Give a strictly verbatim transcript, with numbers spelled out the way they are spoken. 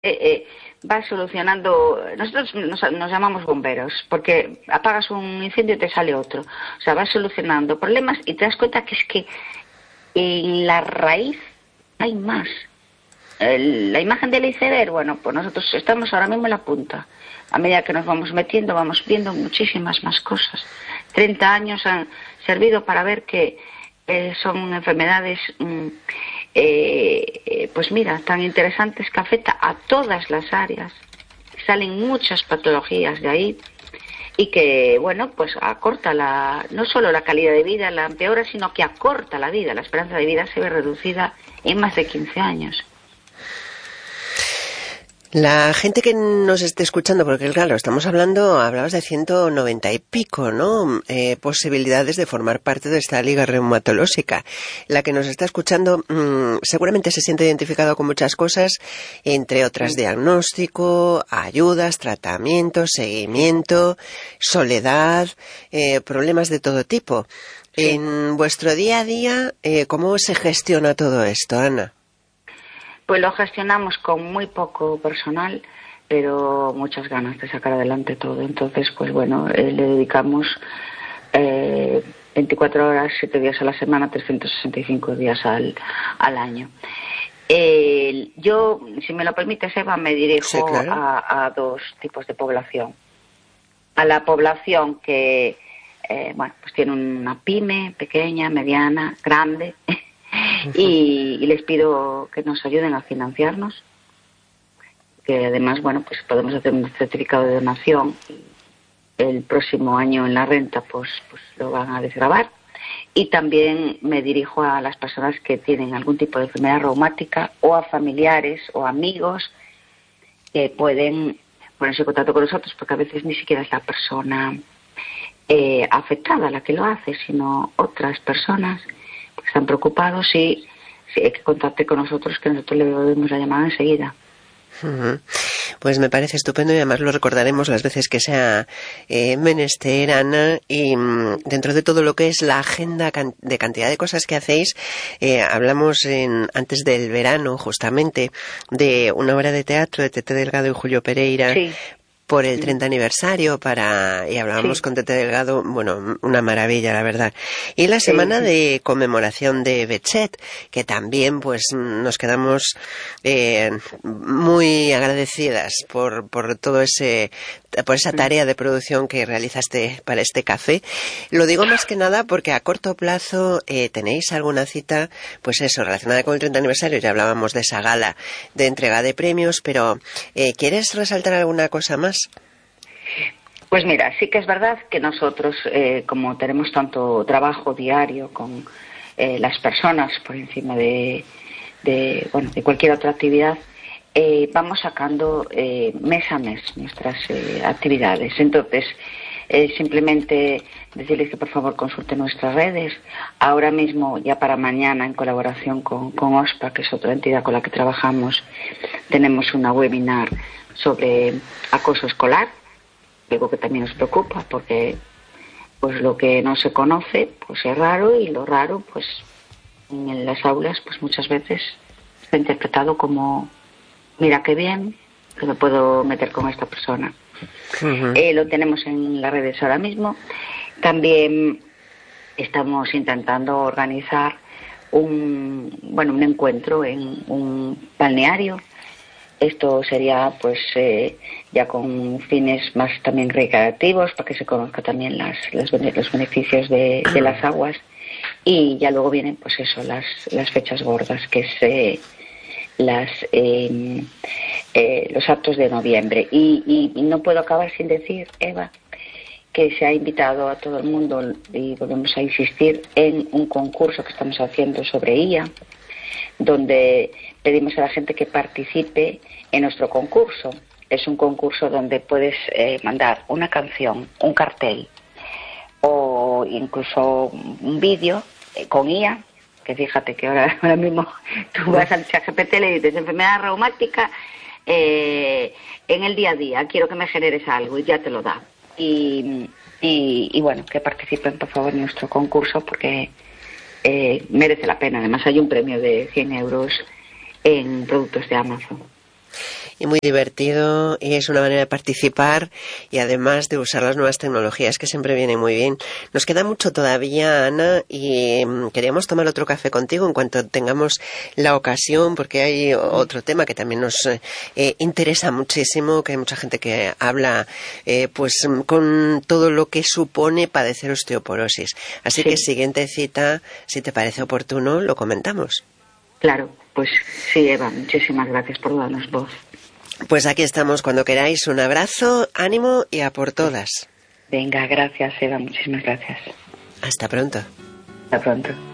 eh, eh, va solucionando. Nosotros nos, nos llamamos bomberos, porque apagas un incendio y te sale otro. O sea, va solucionando problemas y te das cuenta que es que en la raíz hay más. El, la imagen del iceberg, bueno, pues nosotros estamos ahora mismo en la punta. A medida que nos vamos metiendo, vamos viendo muchísimas más cosas. treinta años han servido para ver que eh, son enfermedades, mm, eh, pues mira, tan interesantes que afecta a todas las áreas. Salen muchas patologías de ahí y que, bueno, pues acorta la, no solo la calidad de vida, la empeora, sino que acorta la vida. La esperanza de vida se ve reducida en más de quince años. La gente que nos esté escuchando, porque claro, estamos hablando, hablabas de ciento noventa y pico, ¿no? Eh, posibilidades de formar parte de esta liga reumatológica. La que nos está escuchando mmm, seguramente se siente identificado con muchas cosas, entre otras diagnóstico, ayudas, tratamientos, seguimiento, soledad, eh, problemas de todo tipo. Sí. En vuestro día a día, eh, ¿cómo se gestiona todo esto, Ana? Pues lo gestionamos con muy poco personal, pero muchas ganas de sacar adelante todo. Entonces, pues bueno, eh, le dedicamos eh, veinticuatro horas, siete días a la semana, trescientos sesenta y cinco días al, al año. Eh, yo, si me lo permites, Eva, me dirijo sí, claro. a, a dos tipos de población. A la población que, eh, bueno, pues tiene una pyme pequeña, mediana, grande. Y, y les pido que nos ayuden a financiarnos, que además, bueno, pues podemos hacer un certificado de donación. El próximo año en la renta pues, pues lo van a desgravar. Y también me dirijo a las personas que tienen algún tipo de enfermedad reumática o a familiares o amigos que pueden ponerse en contacto con nosotros, porque a veces ni siquiera es la persona eh, afectada la que lo hace, sino otras personas que están preocupados y si hay que contacte con nosotros, que nosotros le damos la llamada enseguida. Uh-huh. Pues me parece estupendo y además lo recordaremos las veces que sea eh, menester, Ana, y mm, dentro de todo lo que es la agenda can- de cantidad de cosas que hacéis, eh, hablamos en, antes del verano justamente de una obra de teatro de Tete Delgado y Julio Pereira. Sí. Por el treinta aniversario para y hablábamos sí. con Tete Delgado, bueno, una maravilla, la verdad. Y la semana sí, sí. de conmemoración de Betxet, que también pues nos quedamos eh, muy agradecidas por por todo ese por esa tarea de producción que realizaste para este café. Lo digo más que nada porque a corto plazo eh, tenéis alguna cita, pues eso, relacionada con el treinta aniversario. Ya hablábamos de esa gala de entrega de premios, pero eh, ¿quieres resaltar alguna cosa más? Pues mira, sí que es verdad que nosotros, eh, como tenemos tanto trabajo diario con eh, las personas por encima de, de, bueno, de cualquier otra actividad, eh, vamos sacando eh, mes a mes nuestras eh, actividades. Entonces, eh, simplemente decirles que por favor consulten nuestras redes. Ahora mismo, ya para mañana, en colaboración con, con OSPA, que es otra entidad con la que trabajamos, tenemos una webinar sobre acoso escolar, algo que también nos preocupa porque pues lo que no se conoce pues es raro, y lo raro pues en las aulas pues muchas veces está interpretado como mira qué bien que me puedo meter con esta persona. Uh-huh. Eh, lo tenemos en las redes ahora mismo. También estamos intentando organizar un bueno un encuentro en un balneario. Esto sería pues eh, ya con fines más también recreativos, para que se conozca también las, las los beneficios de, de las aguas. Y ya luego vienen pues eso, las, las fechas gordas, que es eh, las eh, eh, los actos de noviembre. Y, y no puedo acabar sin decir, Eva, que se ha invitado a todo el mundo, y volvemos a insistir, en un concurso que estamos haciendo sobre I A, donde pedimos a la gente que participe en nuestro concurso. Es un concurso donde puedes eh, mandar una canción, un cartel o incluso un vídeo eh, con I A, que fíjate que ahora, ahora mismo tú vas al ChatGPT y le dices enfermedad reumática eh, en el día a día, quiero que me generes algo, y ya te lo da. Y, y, y bueno, que participen por favor en nuestro concurso, porque eh, merece la pena. Además hay un premio de cien euros en productos de Amazon. Y muy divertido, y es una manera de participar y además de usar las nuevas tecnologías que siempre vienen muy bien. Nos queda mucho todavía, Ana, y queríamos tomar otro café contigo en cuanto tengamos la ocasión, porque hay otro tema que también nos eh, interesa muchísimo, que hay mucha gente que habla eh, pues con todo lo que supone padecer osteoporosis. Así sí. que siguiente cita, si te parece oportuno, lo comentamos. Claro, pues sí, Eva, muchísimas gracias por darnos voz. Pues aquí estamos cuando queráis. Un abrazo, ánimo y a por todas. Venga, gracias, Eva, muchísimas gracias. Hasta pronto. Hasta pronto.